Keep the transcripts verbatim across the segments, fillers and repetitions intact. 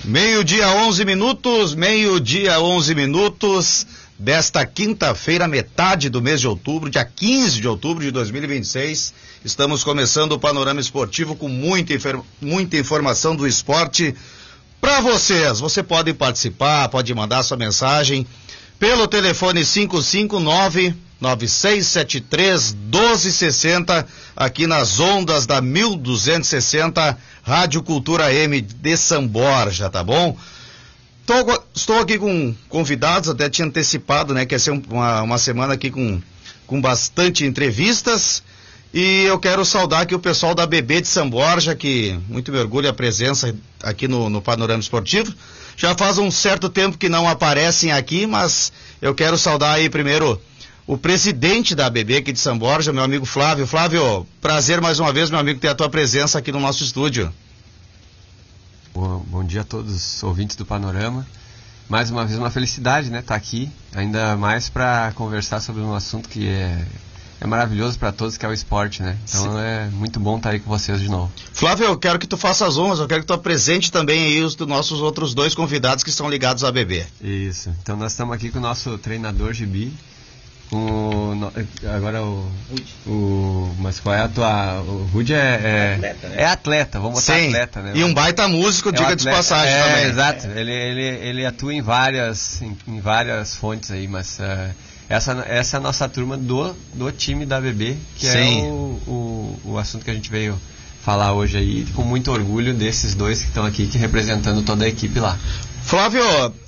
Meio-dia, onze minutos, meio-dia, onze minutos desta quinta-feira, metade do mês de outubro, dia quinze de outubro de dois mil e vinte e seis. Estamos começando o Panorama Esportivo com muita, muita informação do esporte para vocês. Você pode participar, pode mandar sua mensagem pelo telefone cinco cinco nove, nove seis sete três, um dois seis zero, aqui nas ondas da mil duzentos e sessenta, Rádio Cultura M de São Borja, tá bom? Tô, estou aqui com convidados, até tinha antecipado, né, que ia ser uma, uma semana aqui com, com bastante entrevistas, e eu quero saudar aqui o pessoal da B B de São Borja, que muito me orgulha a presença aqui no, no Panorama Esportivo. Já faz um certo tempo que não aparecem aqui, mas eu quero saudar aí primeiro o presidente da B B aqui de São Borja, meu amigo Flávio. Flávio, prazer mais uma vez, meu amigo, ter a tua presença aqui no nosso estúdio. Bom, bom dia a todos os ouvintes do Panorama. Mais uma vez uma felicidade, né, estar aqui, ainda mais para conversar sobre um assunto que é, é maravilhoso para todos, que é o esporte, né? Então Sim. É muito bom estar aí com vocês de novo. Flávio, eu quero que tu faça as honras, eu quero que tu apresente também aí os nossos outros dois convidados que estão ligados à B B. Isso, então nós estamos aqui com o nosso treinador Gibi. O, agora o, o mas qual é a tua, o Rudy é, é atleta, né? É atleta, vamos botar Sim. atleta, né? E um baita músico, é diga de passagem é, também. Exato, é. ele, ele, ele atua em várias, em, em várias fontes aí, mas uh, essa, essa é a nossa turma do, do time da B B, que Sim. é o, o, o assunto que a gente veio falar hoje aí, com muito orgulho desses dois que estão aqui, que representando toda a equipe lá. Flávio,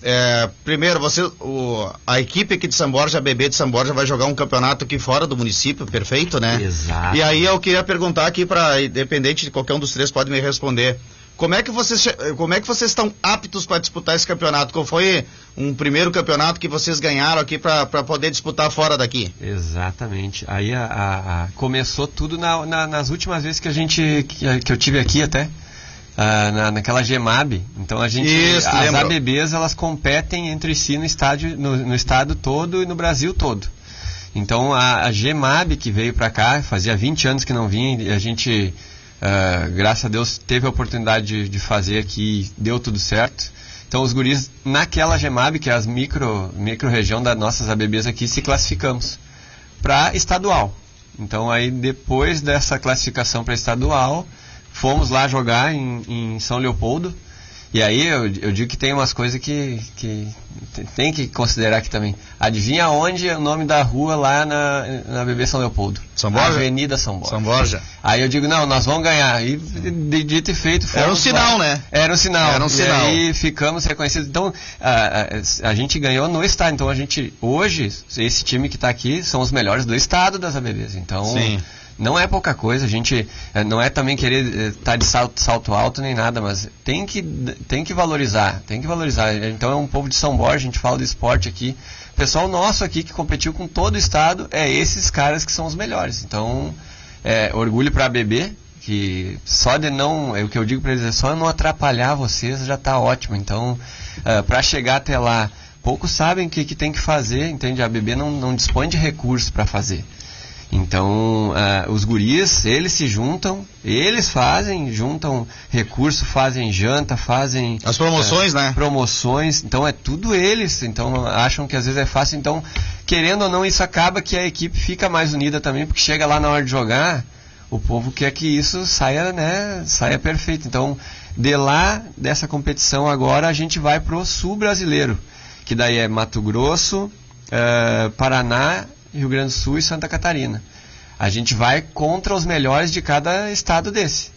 é, primeiro, você, o, a equipe aqui de São Borja, a B B de São Borja, vai jogar um campeonato aqui fora do município, perfeito, né? Exato. E aí eu queria perguntar aqui para, independente de qualquer um dos três, pode me responder, como é que vocês, como é que vocês estão aptos para disputar esse campeonato? Qual foi um primeiro campeonato que vocês ganharam aqui para poder disputar fora daqui? Exatamente. Aí a, a, a, começou tudo na, na, nas últimas vezes que a gente, que, que eu tive aqui até. Uh, na, naquela GEMAB, então a gente, Isso, as lembro. A B Bs elas competem entre si no, estádio, no, no estado todo e no Brasil todo. Então a, a GEMAB que veio para cá, fazia vinte anos que não vinha, e a gente, uh, graças a Deus, teve a oportunidade de, de fazer aqui, deu tudo certo. Então os guris naquela GEMAB, que é as micro, micro região das nossas A B Bs aqui, se classificamos para estadual. Então aí depois dessa classificação para estadual, fomos lá jogar em, em São Leopoldo, e aí eu, eu digo que tem umas coisas que, que tem que considerar aqui também. Adivinha onde é o nome da rua lá na, na B B São Leopoldo? São Borja? Avenida São Borja. São Borja. Aí eu digo, não, nós vamos ganhar. E de dito e feito, fomos Era um sinal, lá. né? Era um sinal. Era um e sinal. aí ficamos reconhecidos. Então, a, a, a gente ganhou no estado. Então, a gente, hoje, esse time que está aqui são os melhores do estado das A B Bs. Então, Sim. Não é pouca coisa, a gente não é também querer estar tá de salto, salto alto nem nada, mas tem que, tem que valorizar, tem que valorizar. Então é um povo de São Borja, a gente fala do esporte aqui. O pessoal nosso aqui que competiu com todo o estado, é esses caras que são os melhores. Então, é, orgulho para a B B, que só de não, é o que eu digo para eles, é só não atrapalhar vocês já está ótimo. Então, uh, para chegar até lá, poucos sabem o que, que tem que fazer, entende? A B B não, não dispõe de recursos para fazer. Então, uh, os guris, eles se juntam, eles fazem, juntam recurso, fazem janta, fazem... As promoções, uh, né? Promoções, então é tudo eles, então acham que às vezes é fácil, então, querendo ou não, isso acaba que a equipe fica mais unida também, porque chega lá na hora de jogar, o povo quer que isso saia, né, saia perfeito. Então, de lá, dessa competição agora, a gente vai pro sul brasileiro, que daí é Mato Grosso, uh, Paraná, Rio Grande do Sul e Santa Catarina. A gente vai contra os melhores de cada estado desse.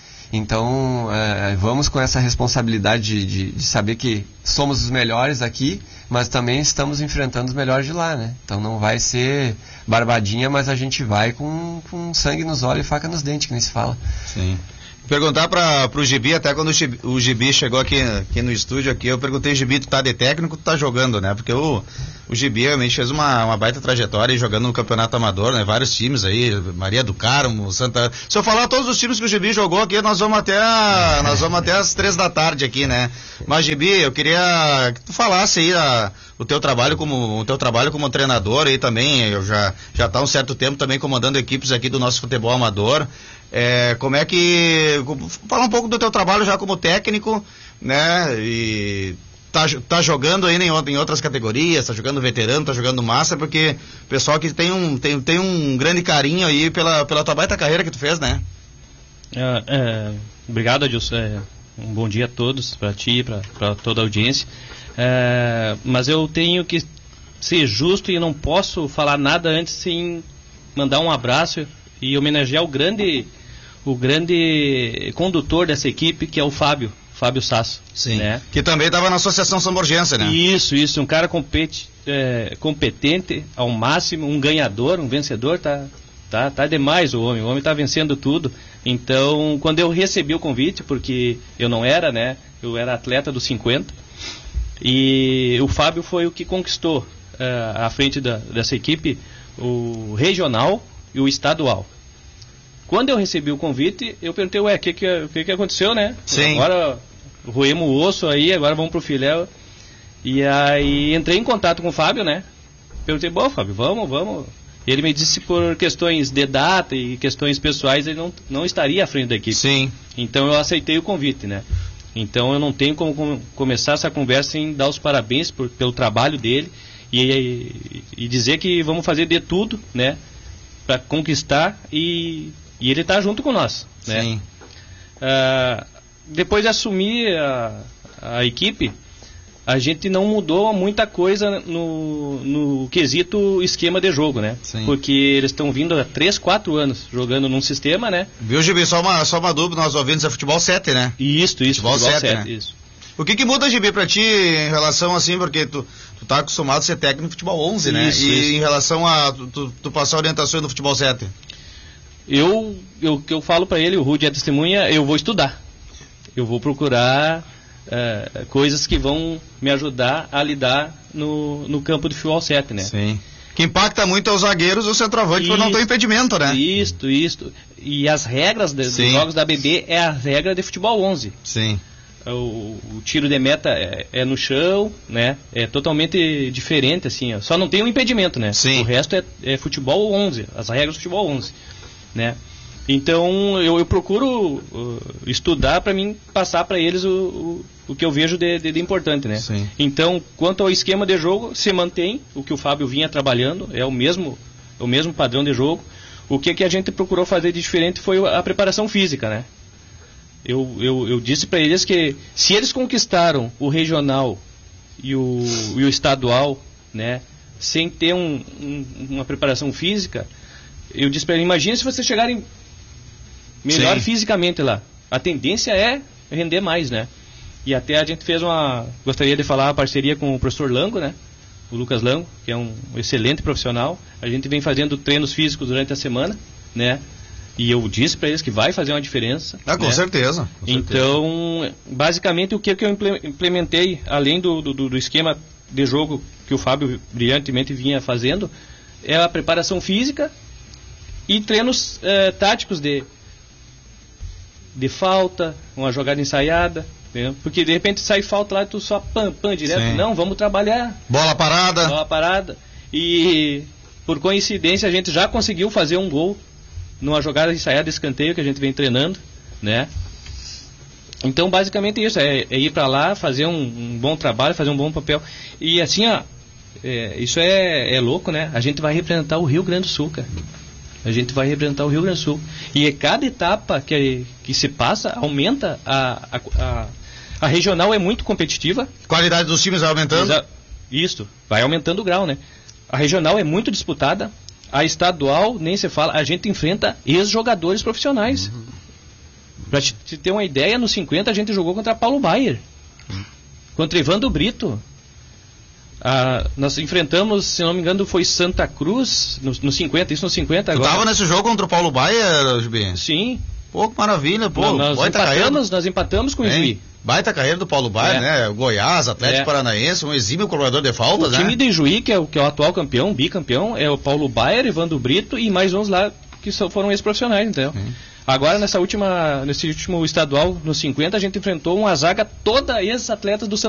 Então, uh, vamos com essa responsabilidade de, de, de saber que somos os melhores aqui, mas também estamos enfrentando os melhores de lá, né? Então não vai ser barbadinha, mas a gente vai com, com sangue nos olhos e faca nos dentes, que nem se fala. Sim. Perguntar para o Gibi, até quando o Gibi, o Gibi chegou aqui, aqui no estúdio, aqui, eu perguntei, Gibi, tu tá de técnico, tu tá jogando, né? Porque o, o Gibi realmente fez uma, uma baita trajetória jogando no campeonato amador, né? Vários times aí, Maria do Carmo, Santa... Se eu falar todos os times que o Gibi jogou aqui, nós vamos até, a, nós vamos até as três da tarde aqui, né? Mas, Gibi, eu queria que tu falasse aí a, o teu trabalho como, o teu trabalho como treinador aí também, eu já, já tá há um certo tempo também comandando equipes aqui do nosso futebol amador. É, como é que... Fala um pouco do teu trabalho já como técnico, né? E tá, tá jogando ainda em, em outras categorias, tá jogando veterano, tá jogando Master, porque o pessoal que tem um, tem, tem um grande carinho aí pela, pela tua baita carreira que tu fez, né? É, é, obrigado, Adilson. É, um bom dia a todos, para ti, para toda a audiência. É, mas eu tenho que ser justo e não posso falar nada antes sem mandar um abraço e homenagear o grande, o grande condutor dessa equipe, que é o Fábio, Fábio Sasso. Sim. Né? Que também estava na Associação São Borgense, né? Isso, isso. Um cara compete, é, competente ao máximo, um ganhador, um vencedor, tá, tá, tá demais o homem. O homem tá vencendo tudo. Então, quando eu recebi o convite, porque eu não era, né? Eu era atleta dos cinquenta. E o Fábio foi o que conquistou uh, à frente da, dessa equipe o regional e o estadual. Quando eu recebi o convite, eu perguntei, ué, o que, que, que, que aconteceu, né? Sim. Agora roemos o osso aí, agora vamos pro filé. E aí entrei em contato com o Fábio, né? Perguntei, bom, Fábio, vamos, vamos. Ele me disse por questões de data e questões pessoais, ele não, não estaria à frente da equipe. Sim. Então eu aceitei o convite, né? Então eu não tenho como com, começar essa conversa sem dar os parabéns por, pelo trabalho dele e, e, e dizer que vamos fazer de tudo, né? Para conquistar e, e ele está junto com nós, né? Sim. Ah, depois de assumir a, a equipe, a gente não mudou muita coisa no, no quesito esquema de jogo, né? Sim. Porque eles estão vindo há três, quatro anos jogando num sistema, né? Viu, Gibi? Só uma, só uma dúvida, nós ouvintes é futebol sete, né? Isso, isso, futebol, futebol sete, sete, né? isso. O que que muda, Gibi, pra ti em relação assim, porque tu, tu tá acostumado a ser técnico no futebol onze, né? Isso, e isso. em relação a tu, tu, tu passar orientações do futebol sete? Eu, eu, eu falo pra ele, o Rudy é testemunha, eu vou estudar. Eu vou procurar uh, coisas que vão me ajudar a lidar no, no campo de futebol sete, né? Sim. Que impacta muito aos zagueiros e o centroavante por não ter impedimento, né? Isto, isto. E as regras de, dos jogos da B B é a regra de futebol onze. Sim. O, o tiro de meta é, é no chão, né? É totalmente diferente, assim, ó. Só não tem um impedimento, né? Sim. O resto é, é futebol onze, as regras do futebol onze, né? Então eu, eu procuro uh, estudar para mim passar para eles o, o, o que eu vejo de, de, de importante, né? Sim. Então, quanto ao esquema de jogo, se mantém o que o Fábio vinha trabalhando, é o mesmo, o mesmo padrão de jogo. O que, que a gente procurou fazer de diferente foi a preparação física, né? Eu, eu, eu disse para eles que se eles conquistaram o regional e o, e o estadual, né, sem ter um, um, uma preparação física, eu disse para eles, imagine se vocês chegarem melhor Sim. fisicamente lá. A tendência é render mais, né? E até a gente fez uma, gostaria de falar, a parceria com o professor Lango, né? O Lucas Lango, que é um excelente profissional. A gente vem fazendo treinos físicos durante a semana, né? E eu disse para eles que vai fazer uma diferença. Ah, com né? certeza. Com então, certeza. basicamente, o que, que eu implementei, além do, do, do esquema de jogo que o Fábio brilhantemente vinha fazendo, é a preparação física e treinos eh, táticos de, de falta, uma jogada ensaiada, né? Porque de repente sai falta lá e tu só pam, pam, direto. Sim. Não, vamos trabalhar. Bola parada. Bola parada. E, por coincidência, a gente já conseguiu fazer um gol numa jogada ensaiada de escanteio que a gente vem treinando, né? Então, basicamente isso, é, é ir para lá, fazer um, um bom trabalho, fazer um bom papel. E assim, ó, é, isso é, é louco, né? A gente vai representar o Rio Grande do Sul, cara. A gente vai representar o Rio Grande do Sul. E cada etapa que, que se passa, aumenta a, a, a, a regional é muito competitiva. Qualidade dos times vai aumentando? Exa- Isso, vai aumentando o grau, né? A regional é muito disputada. A estadual, nem se fala, a gente enfrenta ex-jogadores profissionais. Uhum. Pra te, te ter uma ideia, no cinquenta a gente jogou contra Paulo Baier. Uhum. Contra Evandro Brito. Ah, nós enfrentamos, se não me engano, foi Santa Cruz, no, no cinquenta, isso no cinquenta agora. Tu tava nesse jogo contra o Paulo Baier, Jubi? Sim. Pô, que maravilha, pô. Nós, nós, empatamos, nós empatamos com o Juí. Baita carreira do Paulo Baier, é. né? Goiás, Atlético é. Paranaense, um exímio cobrador de faltas, né? O time de Juí, que é, o, que é o atual campeão, bicampeão, é o Paulo Baier, Evandro Brito e mais uns lá que só foram ex-profissionais, entendeu? Hum. Agora, nessa última, nesse último estadual, no cinquenta, a gente enfrentou uma zaga toda ex-atletas do Santa